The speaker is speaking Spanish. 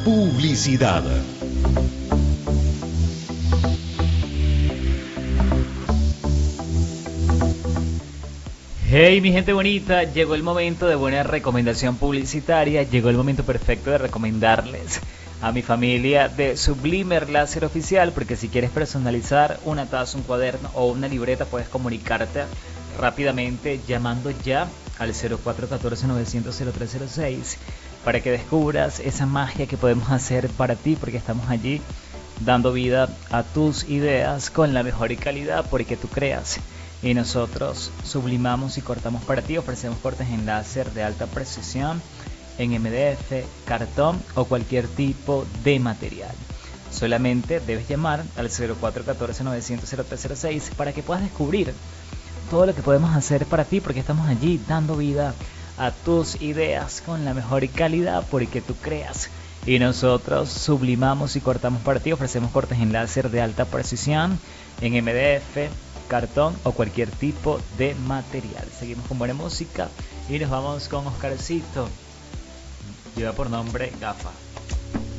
Publicidad. Hey mi gente bonita, llegó el momento de buena recomendación publicitaria, llegó el momento perfecto de recomendarles a mi familia de Sublimer Láser Oficial, porque si quieres personalizar una taza, un cuaderno o una libreta puedes comunicarte rápidamente llamando ya al 0414-900-0306 para que descubras esa magia que podemos hacer para ti, porque estamos allí dando vida a tus ideas con la mejor calidad porque tú creas. Y nosotros sublimamos y cortamos para ti, ofrecemos cortes en láser de alta precisión, en MDF, cartón o cualquier tipo de material. Solamente debes llamar al 0414-900-0306 para que puedas descubrir todo lo que podemos hacer para ti, porque estamos allí dando vida a tus ideas con la mejor calidad porque tú creas. Y nosotros sublimamos y cortamos para ti, ofrecemos cortes en láser de alta precisión, en MDF, cartón o cualquier tipo de material. Seguimos con buena música y nos vamos con Oscarcito. Lleva por nombre Gafa.